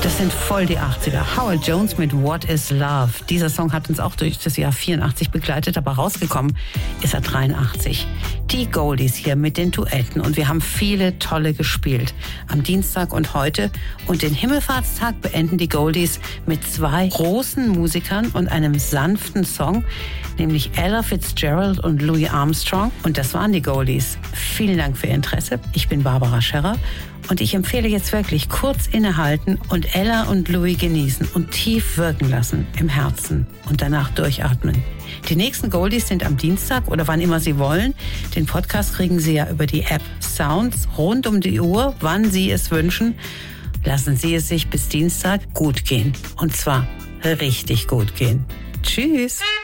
Das sind voll die 80er. Howard Jones mit What is Love. Dieser Song hat uns auch durch das Jahr 84 begleitet, aber rausgekommen ist er 83. Die Goldies hier mit den Duetten und wir haben viele tolle gespielt. Am Dienstag und heute. Und den Himmelfahrtstag beenden die Goldies mit 2 großen Musikern und einem sanften Song, nämlich Ella Fitzgerald und Louis Armstrong. Und das waren die Goldies. Vielen Dank für Ihr Interesse. Ich bin Barbara Scherrer. Und ich empfehle jetzt wirklich kurz innehalten und Ella und Louis genießen und tief wirken lassen im Herzen und danach durchatmen. Die nächsten Goldies sind am Dienstag oder wann immer Sie wollen. Den Podcast kriegen Sie ja über die App Sounds rund um die Uhr, wann Sie es wünschen. Lassen Sie es sich bis Dienstag gut gehen. Und zwar richtig gut gehen. Tschüss.